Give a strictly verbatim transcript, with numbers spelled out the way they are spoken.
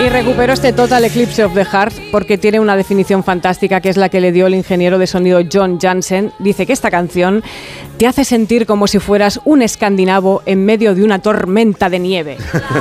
Y recupero este Total Eclipse of the Heart porque tiene una definición fantástica que es la que le dio el ingeniero de sonido John Jansen. Dice que esta canción te hace sentir como si fueras un escandinavo en medio de una tormenta de nieve.